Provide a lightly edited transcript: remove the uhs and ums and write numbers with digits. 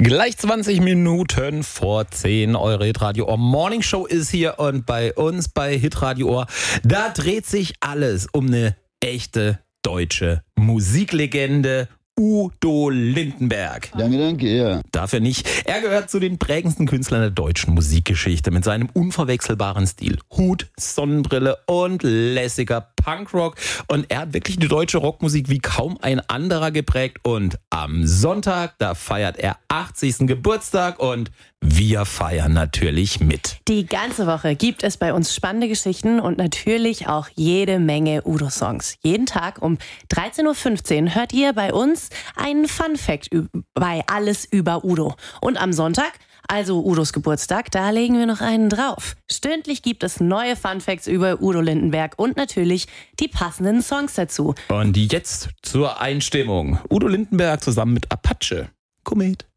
Gleich 20 Minuten vor 10, eure Hitradio Ohr Morning Show ist hier und bei uns bei Hitradio Ohr, da dreht sich alles um eine echte deutsche Musiklegende. Udo Lindenberg. Danke, ja. Dafür nicht. Er gehört zu den prägendsten Künstlern der deutschen Musikgeschichte mit seinem unverwechselbaren Stil. Hut, Sonnenbrille und lässiger Punkrock. Und er hat wirklich die deutsche Rockmusik wie kaum ein anderer geprägt. Und am Sonntag, da feiert er 80. Geburtstag und wir feiern natürlich mit. Die ganze Woche gibt es bei uns spannende Geschichten und natürlich auch jede Menge Udo-Songs. Jeden Tag um 13.15 Uhr hört ihr bei uns einen Fun-Fact bei Alles über Udo. Und am Sonntag, also Udos Geburtstag, da legen wir noch einen drauf. Stündlich gibt es neue Fun-Facts über Udo Lindenberg und natürlich die passenden Songs dazu. Und jetzt zur Einstimmung. Udo Lindenberg zusammen mit Apache. Komet.